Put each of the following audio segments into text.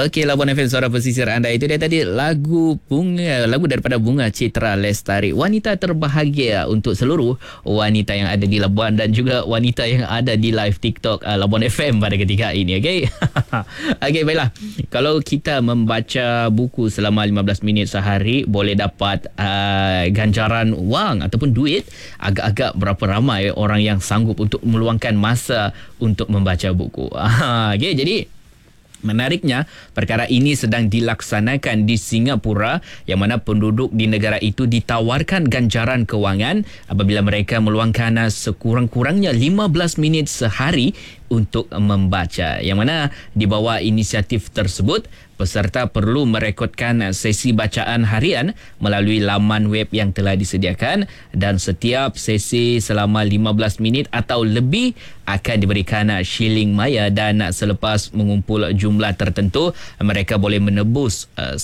Okey, Labuan FM Suara Pesisir anda. Itu dia tadi lagu daripada Bunga Citra Lestari. Wanita terbahagia untuk seluruh wanita yang ada di Labuan dan juga wanita yang ada di live TikTok Labuan FM pada ketika ini. Okey. Okey, baiklah. Kalau kita membaca buku selama 15 minit sehari boleh dapat ganjaran wang ataupun duit. Agak-agak berapa ramai orang yang sanggup untuk meluangkan masa untuk membaca buku. Okey, jadi menariknya, perkara ini sedang dilaksanakan di Singapura yang mana penduduk di negara itu ditawarkan ganjaran kewangan apabila mereka meluangkan sekurang-kurangnya 15 minit sehari untuk membaca. Yang mana di bawah inisiatif tersebut, peserta perlu merekodkan sesi bacaan harian melalui laman web yang telah disediakan dan setiap sesi selama 15 minit atau lebih akan diberikan shilling maya dan selepas mengumpul jumlah tertentu mereka boleh menebus $1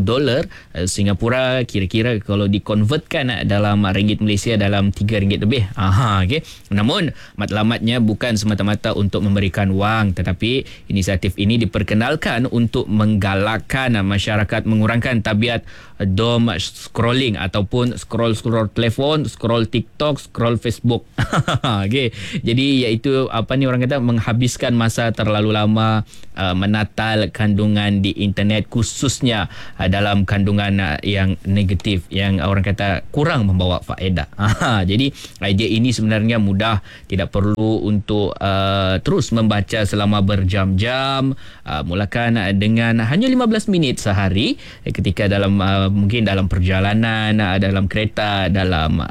Singapura, kira-kira kalau dikonvertkan dalam ringgit Malaysia dalam RM3 lebih. Okay. Namun matlamatnya bukan semata-mata untuk memberikan wang, tetapi inisiatif ini diperkenalkan untuk menggalakkan masyarakat mengurangkan tabiat dom scrolling ataupun scroll telefon, scroll TikTok, scroll Facebook. Okay. Jadi iaitu orang kata menghabiskan masa terlalu lama menatal kandungan di internet, khususnya dalam kandungan yang negatif yang orang kata kurang membawa faedah. Jadi idea ini sebenarnya mudah, tidak perlu untuk terus membaca selama berjam-jam. Mulakan dengan hanya 15 minit sehari ketika dalam mungkin dalam perjalanan, dalam kereta, dalam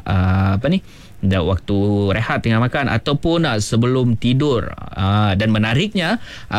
waktu rehat tengah makan ataupun sebelum tidur. Dan menariknya,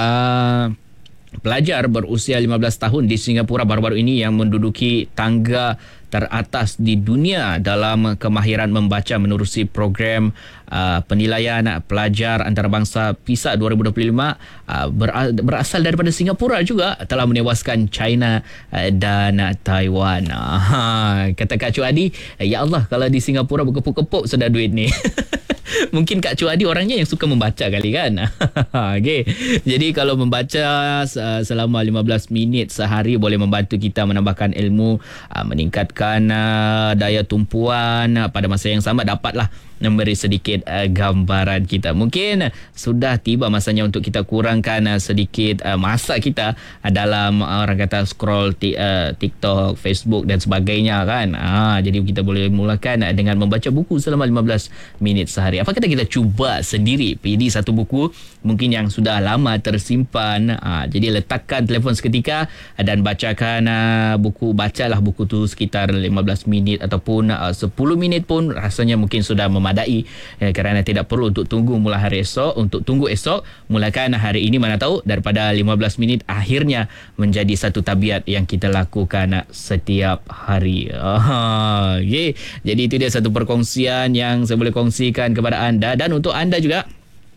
pelajar berusia 15 tahun di Singapura baru-baru ini yang menduduki tangga teratas di dunia dalam kemahiran membaca menerusi program penilaian pelajar antarabangsa PISA 2025 berasal daripada Singapura juga telah menewaskan China dan Taiwan. Kata Kak Cu Adi, ya Allah, kalau di Singapura berkepuk-kepuk sudah duit ni. Mungkin Kak Cu Adi orangnya yang suka membaca kali kan. Okay. Jadi kalau membaca selama 15 minit sehari boleh membantu kita menambahkan ilmu, meningkatkan daya tumpuan. Pada masa yang sama dapatlah memberi sedikit gambaran kita. Mungkin sudah tiba masanya untuk kita kurangkan sedikit masa kita dalam orang kata scroll TikTok, Facebook dan sebagainya kan. Jadi kita boleh mulakan dengan membaca buku selama 15 minit sehari. Apa kata kita cuba sendiri pilih satu buku mungkin yang sudah lama tersimpan. Jadi letakkan telefon seketika dan bacakan bacalah buku tu sekitar 15 minit ataupun 10 minit pun rasanya mungkin sudah memadai, kerana tidak perlu untuk tunggu esok. Mulakan hari ini, mana tahu daripada 15 minit akhirnya menjadi satu tabiat yang kita lakukan setiap hari. Okay. Jadi itu dia satu perkongsian yang saya boleh kongsikan kepada anda, dan untuk anda juga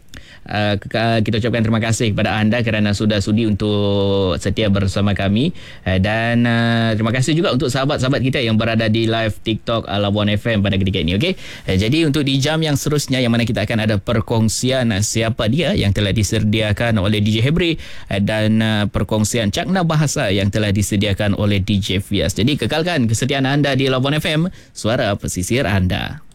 kita ucapkan terima kasih kepada anda kerana sudah sudi untuk setia bersama kami, dan terima kasih juga untuk sahabat-sahabat kita yang berada di live TikTok Labuan FM pada ketika ini. Okay? Jadi untuk di jam yang seterusnya yang mana kita akan ada perkongsian siapa dia yang telah disediakan oleh DJ Hebri dan perkongsian cakna bahasa yang telah disediakan oleh DJ Fias. Jadi kekalkan kesetiaan anda di Labuan FM, suara pesisir anda.